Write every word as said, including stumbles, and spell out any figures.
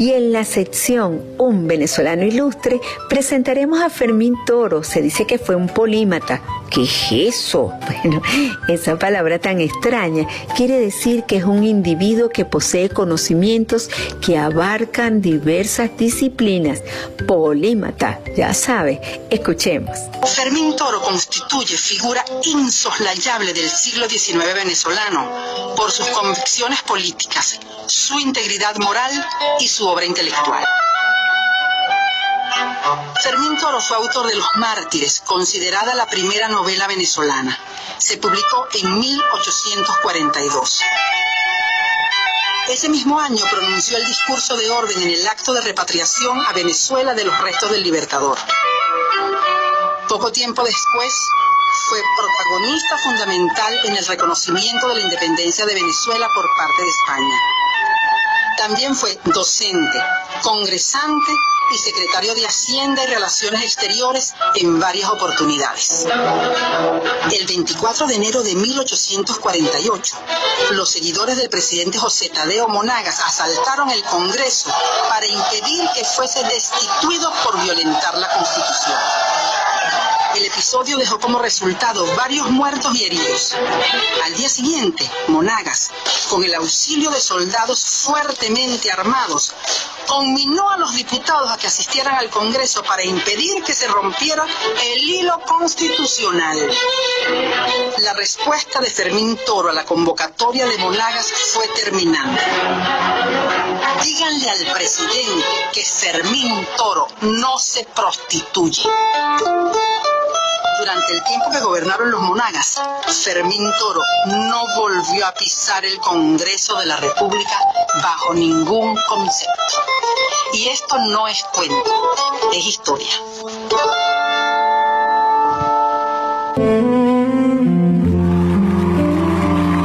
Y en la sección Un venezolano ilustre presentaremos a Fermín Toro. Se dice que fue un polímata. ¿Qué es eso? Bueno, esa palabra tan extraña quiere decir que es un individuo que posee conocimientos que abarcan diversas disciplinas. Polímata, ya sabe. Escuchemos. Fermín Toro constituye figura insoslayable del siglo diecinueve venezolano por sus convicciones políticas, su integridad moral y su obra intelectual. Fermín Toro fue autor de Los Mártires, considerada la primera novela venezolana. Se publicó en mil ochocientos cuarenta y dos. Ese mismo año pronunció el discurso de orden en el acto de repatriación a Venezuela de los restos del Libertador. Poco tiempo después, fue protagonista fundamental en el reconocimiento de la independencia de Venezuela por parte de España. También fue docente, congresante y secretario de Hacienda y Relaciones Exteriores en varias oportunidades. El veinticuatro de enero de mil ochocientos cuarenta y ocho, los seguidores del presidente José Tadeo Monagas asaltaron el Congreso para impedir que fuese destituido por violentar la Constitución. El episodio dejó como resultado varios muertos y heridos. Al día siguiente, Monagas, con el auxilio de soldados fuertemente armados, conminó a los diputados a que asistieran al Congreso para impedir que se rompiera el hilo constitucional. La respuesta de Fermín Toro a la convocatoria de Monagas fue terminante. Díganle al presidente que Fermín Toro no se prostituye. Durante el tiempo que gobernaron los Monagas, Fermín Toro no volvió a pisar el Congreso de la República bajo ningún concepto. Y esto no es cuento, es historia.